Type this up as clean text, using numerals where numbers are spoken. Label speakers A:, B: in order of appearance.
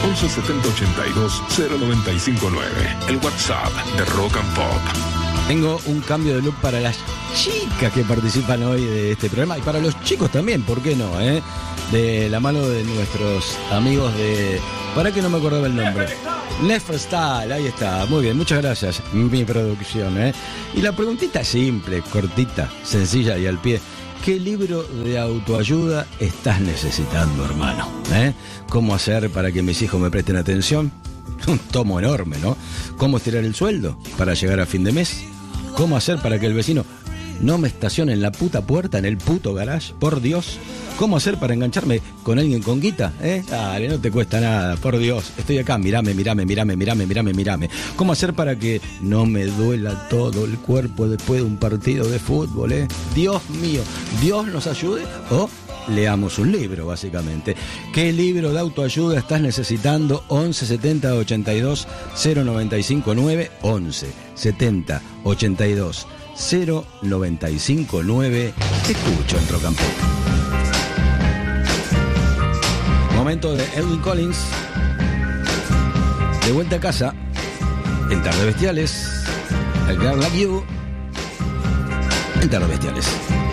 A: 117082-0959. El WhatsApp de Rock and Pop.
B: Tengo un cambio de look para las chicas que participan hoy de este programa y para los chicos también, ¿por qué no? De la mano de nuestros amigos de... ¿Para qué no me acordaba el nombre? Neferstyle, ahí está. Muy bien, muchas gracias, mi producción. Y la preguntita simple, cortita, sencilla y al pie. ¿Qué libro de autoayuda estás necesitando, hermano? ¿Cómo hacer para que mis hijos me presten atención? Un tomo enorme, ¿no? ¿Cómo estirar el sueldo para llegar a fin de mes? ¿Cómo hacer para que el vecino no me estacione en la puta puerta, en el puto garage? Por Dios. ¿Cómo hacer para engancharme con alguien con guita? Dale, no te cuesta nada, por Dios. Estoy acá, mirame. ¿Cómo hacer para que no me duela todo el cuerpo después de un partido de fútbol? Dios mío, Dios nos ayude o leamos un libro, básicamente. ¿Qué libro de autoayuda estás necesitando? 11 70 82 0959 11 70 82 0959. Te escucho en Rock and Pop. Momento de Edwin Collins. De vuelta a casa en Tardes Bestiales. El Girl Like You en Tardes Bestiales.